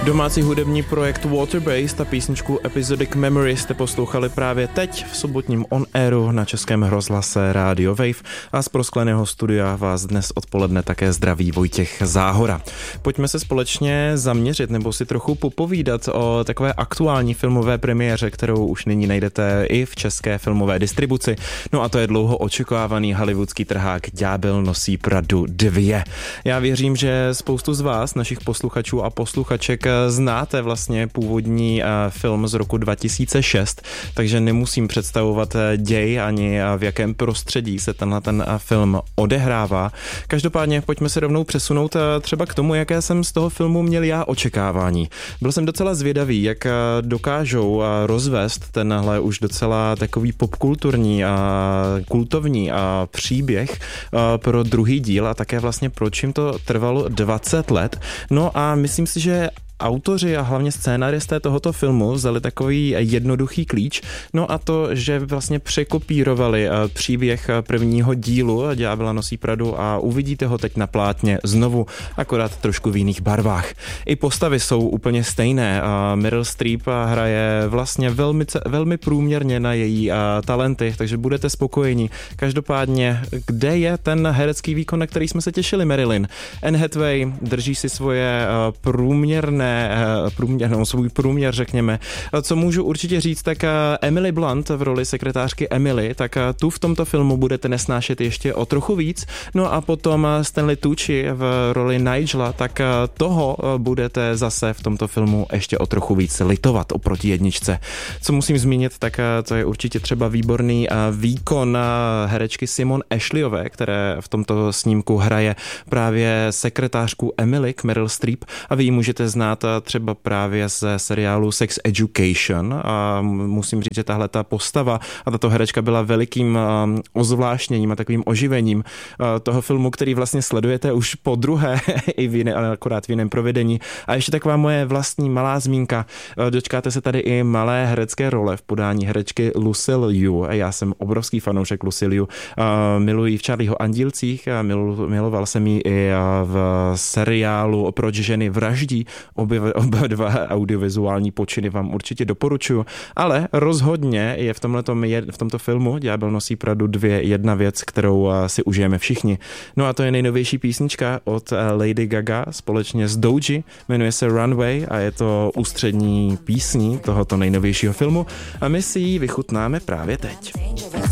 Domácí hudební projekt Waterbased a písničku Episodic Memories jste poslouchali právě teď v sobotním On Airu na Českém rozhlase Radio Wave a z proskleného studia vás dnes odpoledne také zdraví Vojtěch Záhora. Pojďme se společně zaměřit nebo si trochu popovídat o takové aktuální filmové premiéře, kterou už nyní najdete i v české filmové distribuci. No a to je dlouho očekávaný hollywoodský trhák Ďábel nosí Pradu 2. Já věřím, že spoustu z vás, našich posluchačů a posluchaček, znáte vlastně původní film z roku 2006, takže nemusím představovat děj ani v jakém prostředí se ten film odehrává. Každopádně pojďme se rovnou přesunout třeba k tomu, jaké jsem z toho filmu měl já očekávání. Byl jsem docela zvědavý, jak dokážou rozvést tenhle už docela takový popkulturní a kultovní příběh pro druhý díl a také vlastně proč jim to trvalo 20 let. No a myslím si, že autoři a hlavně scénaristé tohoto filmu vzali takový jednoduchý klíč, no a to, že vlastně překopírovali příběh prvního dílu Ďábela nosí Pradu a uvidíte ho teď na plátně znovu, akorát trošku v jiných barvách. I postavy jsou úplně stejné. Meryl Streep hraje vlastně velmi průměrně na její talenty, takže budete spokojeni. Každopádně, kde je ten herecký výkon, na který jsme se těšili, Marilyn? Anne Hathaway drží si svoje svůj průměr, řekněme. Co můžu určitě říct, tak Emily Blunt v roli sekretářky Emily, tak tu v tomto filmu budete nesnášet ještě o trochu víc. No a potom Stanley Tucci v roli Nigela, tak toho budete zase v tomto filmu ještě o trochu víc litovat oproti jedničce. Co musím zmínit, tak to je určitě třeba výborný výkon herečky Simone Ashleyové, které v tomto snímku hraje právě sekretářku Emily k Meryl Streep a vy ji můžete znát třeba právě ze seriálu Sex Education a musím říct, že tahle ta postava a tato herečka byla velikým ozvláštněním a takovým oživením toho filmu, který vlastně sledujete už po druhé i akorát v jiném provedení. A ještě taková moje vlastní malá zmínka. Dočkáte se tady i malé herecké role v podání herečky Lucille Liu. Já jsem obrovský fanoušek Lucille Liu. Miluji v Charlieho Andílcích, miloval jsem ji i v seriálu Proč ženy vraždí. Oba dva audiovizuální počiny vám určitě doporučuji, ale rozhodně je v tomto filmu Ďábel nosí Pradu 2 jedna věc, kterou si užijeme všichni. No a to je nejnovější písnička od Lady Gaga společně s Doji, jmenuje se Runway a je to ústřední písní tohoto nejnovějšího filmu a my si ji vychutnáme právě teď.